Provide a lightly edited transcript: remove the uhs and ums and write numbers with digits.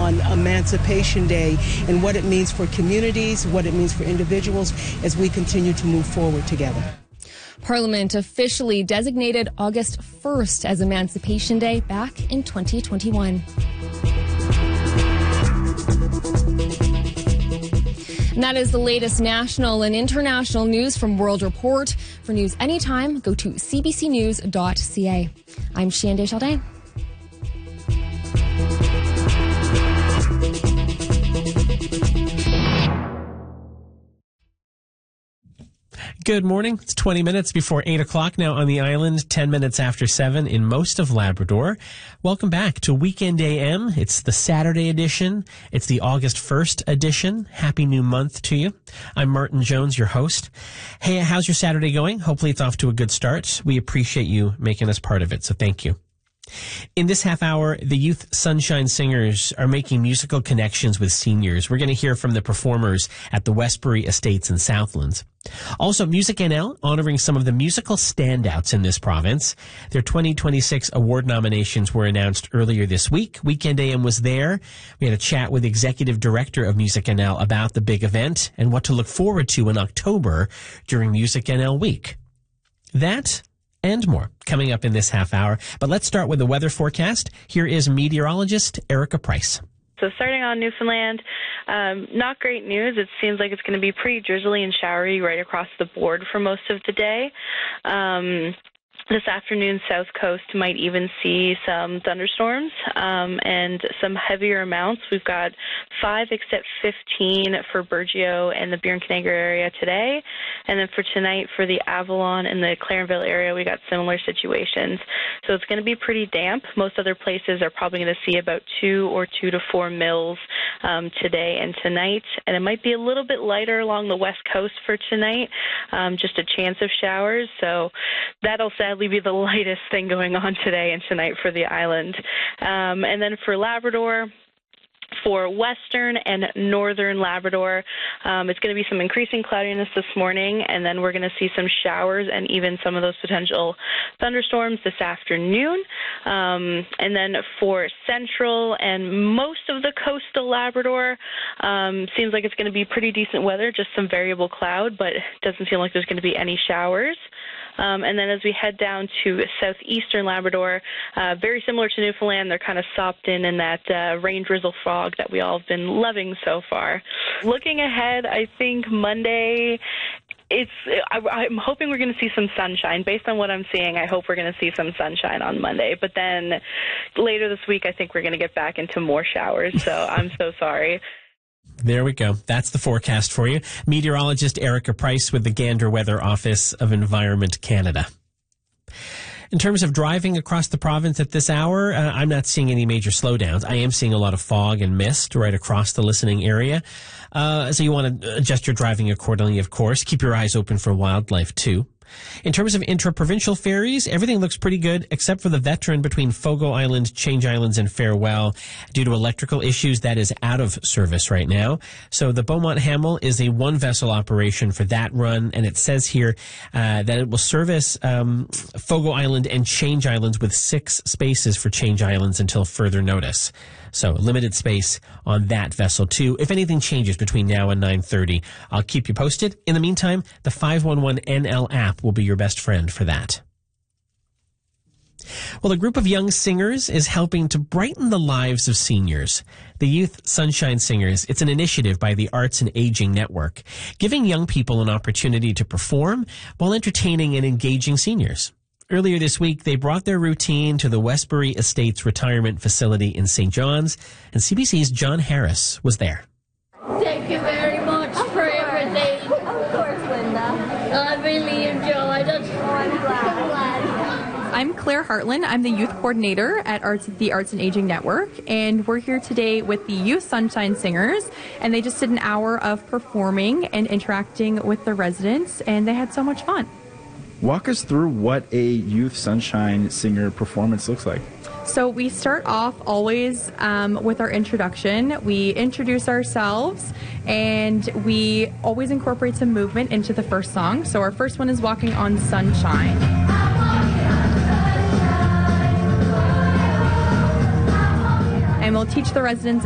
on Emancipation Day and what it means for communities, what it means for individuals as we continue to move forward together. Parliament officially designated August 1st as Emancipation Day back in 2021. And that is the latest national and international news from World Report. For news anytime, go to cbcnews.ca. I'm Cheyenne Deschaldins. Good morning. It's 20 minutes before 8 o'clock now on the island, 10 minutes after 7 in most of Labrador. Welcome back to Weekend AM. It's the Saturday edition. It's the August 1st edition. Happy new month to you. I'm Martin Jones, your host. Hey, how's your Saturday going? Hopefully it's off to a good start. We appreciate you making us part of it, so thank you. In this half hour, the Youth Sunshine Singers are making musical connections with seniors. We're going to hear from the performers at the Westbury Estates in Southlands. Also, Music NL honoring some of the musical standouts in this province. Their 2026 award nominations were announced earlier this week. Weekend AM was there. We had a chat with Executive Director of Music NL about the big event and what to look forward to in October during Music NL Week. That and more coming up in this half hour. But let's start with the weather forecast. Here is meteorologist Erica Price. So starting on Newfoundland, not great news. It seems like it's going to be pretty drizzly and showery right across the board for most of the day. This afternoon, South Coast might even see some thunderstorms and some heavier amounts. We've got 5 except 15 for Burgeo and the Burin-Canagar area today. And then for tonight, for the Avalon and the Clarenville area, we got similar situations. So it's going to be pretty damp. Most other places are probably going to see about 2 or 2 to 4 mils today and tonight. And it might be a little bit lighter along the west coast for tonight, just a chance of showers. So that'll sadly be the lightest thing going on today and tonight for the island. And then for Labrador, for western and northern Labrador, it's going to be some increasing cloudiness this morning, and then we're going to see some showers and even some of those potential thunderstorms this afternoon. And then for central and most of the coastal Labrador, seems like it's going to be pretty decent weather, just some variable cloud, but it doesn't seem like there's going to be any showers. And then as we head down to southeastern Labrador, very similar to Newfoundland, they're kind of sopped in that rain drizzle fog that we all have been loving so far. Looking ahead, I think Monday, I'm hoping we're going to see some sunshine. Based on what I'm seeing, I hope we're going to see some sunshine on Monday. But then later this week, I think we're going to get back into more showers. So I'm so sorry. There we go. That's the forecast for you. Meteorologist Erica Price with the Gander Weather Office of Environment Canada. In terms of driving across the province at this hour, I'm not seeing any major slowdowns. I am seeing a lot of fog and mist right across the listening area. So you want to adjust your driving accordingly, of course. Keep your eyes open for wildlife, too. In terms of intra-provincial ferries, everything looks pretty good except for the Veteran between Fogo Island, Change Islands, and Farewell. Due to electrical issues, that is out of service right now. So the Beaumont Hamel is a one-vessel operation for that run, and it says here that it will service Fogo Island and Change Islands with 6 spaces for Change Islands until further notice. So limited space on that vessel too. If anything changes between now and 9:30, I'll keep you posted. In the meantime, the 511 NL app will be your best friend for that. Well, a group of young singers is helping to brighten the lives of seniors. The Youth Sunshine Singers, it's an initiative by the Arts and Aging Network, giving young people an opportunity to perform while entertaining and engaging seniors. Earlier this week, they brought their routine to the Westbury Estates Retirement Facility in St. John's, and CBC's John Harris was there. Thank you very much for everything. Of course, Linda. I really enjoyed it. Oh, I'm glad. I'm Claire Hartland. I'm the youth coordinator at the Arts and Aging Network, and we're here today with the Youth Sunshine Singers, and they just did an hour of performing and interacting with the residents, and they had so much fun. Walk us through what a Youth Sunshine Singer performance looks like. So we start off always with our introduction. We introduce ourselves, and we always incorporate some movement into the first song. So our first one is Walking on Sunshine. And we'll teach the residents